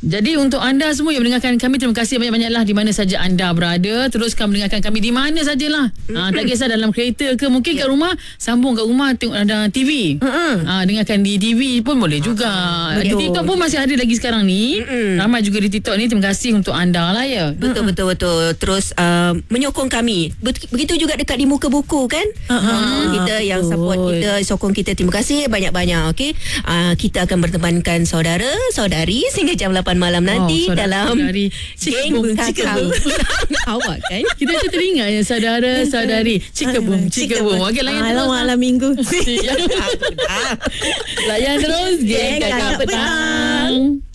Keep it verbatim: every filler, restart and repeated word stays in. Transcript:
Jadi untuk anda semua yang mendengarkan kami, terima kasih banyak-banyaklah di mana saja anda berada. Teruskan mendengarkan kami di mana sajalah. Ha, tak kisah dalam kereta ke, mungkin yeah. kat rumah, sambung kat rumah tengok ada T V. Ha, dengarkan di T V pun boleh juga. Di TikTok pun masih ada lagi sekarang ni. Mm-mm. Ramai juga di TikTok ni. Terima kasih untuk anda lah ya. Betul betul betul. Terus uh, menyokong kami. Begitu juga dekat di Muka Buku kan. Uh-huh. Kita yang support kita, sokong kita, terima kasih banyak-banyak. Okey. Uh, kita akan bertemankan saudara, saudari sehingga jam lapan malam nanti oh, dalam Geng Kakao. Awak kan? Kita macam teringat ya, saudara, saudari. Cikabum, cikabum. Okey, layan terus. Malam minggu. Layan terus Geng Kakao Petang.